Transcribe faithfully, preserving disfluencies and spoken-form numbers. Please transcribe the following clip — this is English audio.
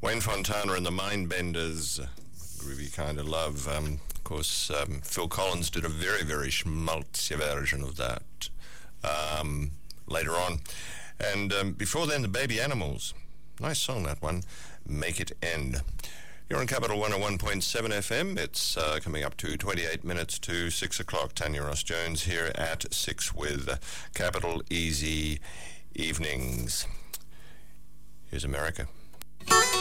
Wayne Fontana and the Mindbenders, groovy kind of love. Um, of course, um, Phil Collins did a very, very schmaltzy version of that um, later on. And um, before then, the Baby Animals. Nice song, that one. Make It End. You're on Capital one oh one point seven F M. It's uh, coming up to twenty-eight minutes to six o'clock. Tanya Ross-Jones here at six with Capital Easy Evenings. Here's America.